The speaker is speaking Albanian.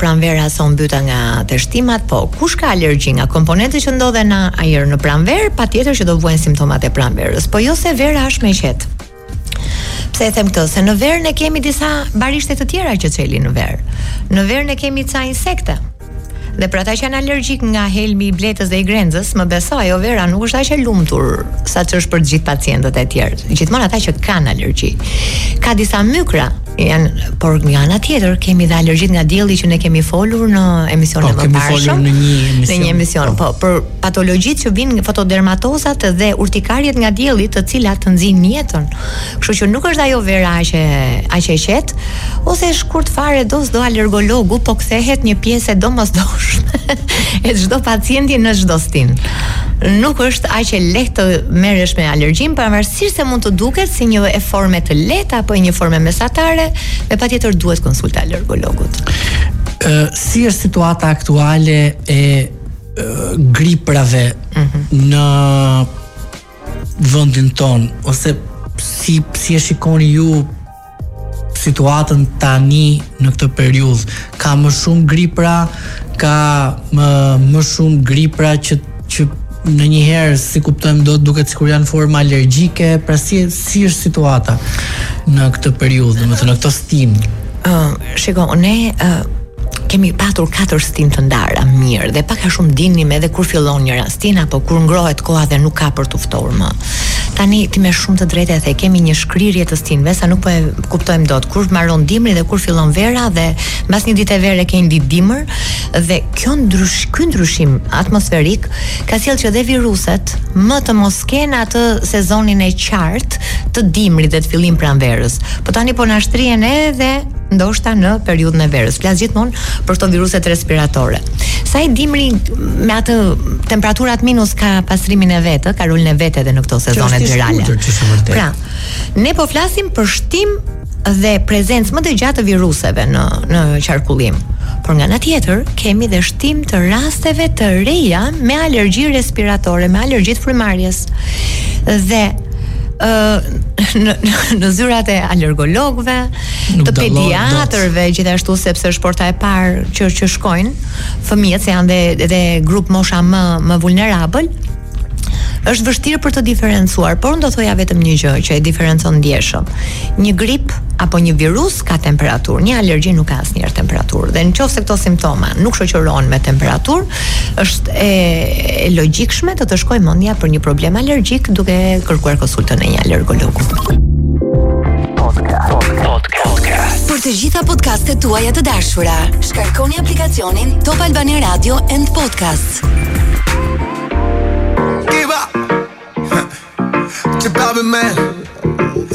pranvera sa u mbyta nga teshtimat, po kush ka alergji nga komponentët që ndodhen në ajër në pranverë, patjetër që do vuajnë simptomat e pranverës, po jo se vera është me qetë. Pse e them këtë? Se në verë ne kemi disa barishte të tjera që çelin në verë. Në verë ne kemi ca insekte. Dhe për ata që janë alergjik nga helmi i bletës dhe i grenzës, më beso, ajo vera nuk është aq e lumtur sa që është për të gjithë pacientët e tjerë. Gjithmonë ata që kanë alergji. Ka disa mykra janë, por nga ana tjetër kemi dhe alergjit nga dielli që ne kemi folur në emisionin më parë. Në një emision, po, për patologjitë që vinë nga fotodermatozat dhe urtikarjet nga dielli, të cilat të nxjinin jetën. Kështu që nuk është ajo vera aq e qetë, ose shkurt fare do alergologu, po kthehet një pjesë e domosdoshme e çdo pacienti në çdo stin. Nuk është aq e lehtë të merresh me alergjin, pavarësisht se mund të duket si një e forme të lehtë apo një forme mesatare, me patjetër duhet konsulta alergologut. Si është situata aktuale e griprave në vendin ton, ose si e shikoni ju situatën tani në këtë periudhë? Ka më shumë gripra, ka më shumë gripra që në një herë, si kuptojmë, do duket sikur janë forma alergjike, pra si është situata në këtë periudhë, domethënë në këtë stin? Shiko, ne kemi patur 4 stin të ndara mirë dhe pak a shumë dinim edhe kur fillon njëra stin apo kur ngrohet koha dhe nuk ka për të ftohur më. Tani ti me shumë të drejtë e the, kemi një shkrirje të stinëve sa nuk po e kuptojmë dot kur mbaron dimri dhe kur fillon vera, dhe mbas një ditë vere ke një ditë dimër, dhe ky ndryshim atmosferik ka sjellë që dhe viruset më të mos kenë atë sezonin e qartë të dimrit dhe të fillim pranverës. Po tani po na shtrihen edhe ndoshta në periudhën e verës. Flas gjithmonë për këto viruset respiratore. Sa i dimri me atë temperaturat minus ka pastrimin e vetë, ka rolin e vetë edhe në këto sezone virale. Pra, ne po flasim për shtim dhe prezencë më të gjatë të viruseve në qarkullim. Por nga ana tjetër kemi dhe shtim të rasteve të reja me alergji respiratore, me alergjit frymarrjes. Dhe në zyrat e alergologëve, të pediatrëve, gjithashtu sepse është porta e parë që shkojnë fëmijët, se janë dhe grup mosha më vulnerabël, është vështirë për të diferencuar, por unë do thoja vetëm një gjë që e diferencon ndjeshëm. Një grip apo një virus ka temperaturë, një alergji nuk ka asnjëherë temperaturë. Dhe nëse këto simptoma nuk shoqërohen me temperaturë, është e logjikshme të shkojë mendja për një problem alergjik duke kërkuar konsultën e një alergologu. Podcast. Për të gjitha podcastet tuaja të dashura, shkarkoni aplikacionin Top Albania Radio and Podcasts. Give up. To Bobby Man.